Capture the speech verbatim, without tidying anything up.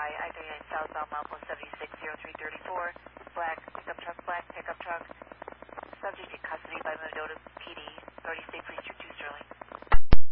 I I thirty-nine southbound, mile seventy-six, zero three thirty-four.